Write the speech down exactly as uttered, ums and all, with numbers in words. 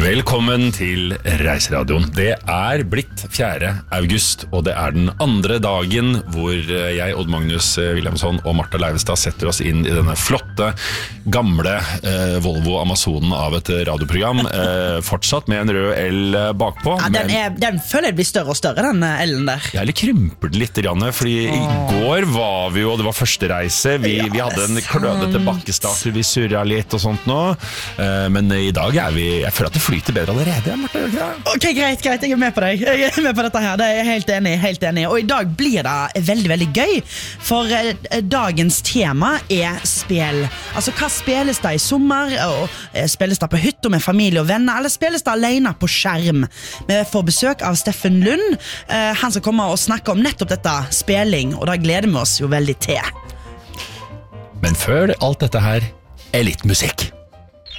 Velkommen til Reiseradioen. Det er blitt fjerde august, og det er den andre dagen hvor jeg, Odd Magnus Williamson og Martha Leivestad setter oss inn i denne flotte, gamle eh, Volvo Amazonen av et radioprogram, eh, fortsatt med en rød L bakpå. Ja, den, er, den føler jeg blir større og større, den L-en der. Jeg er litt krympet litt, Janne, fordi Åh. i går var vi jo, det var første reise, vi, ja, vi hadde en klødete bakkestart, vi surret litt og sånt nå, eh, men i dag er vi, jeg føler at det flyter bedre allerede, Martha. Ok, greit, greit, jeg er med på deg. Jeg er med på dette her, det er jeg helt enig, helt enig. Og i dag blir det veldig, veldig gøy, for eh, dagens tema er spel. Altså, hva spilles det i sommer? Og, eh, spilles det på hytta med familie og venner, eller spilles det alene på skjerm? Vi får besøk av Steffen Lund, eh, han som kommer og snakker om nettopp dette spilling, og da gleder vi oss jo veldig til. Men før alt dette her er litt musikk.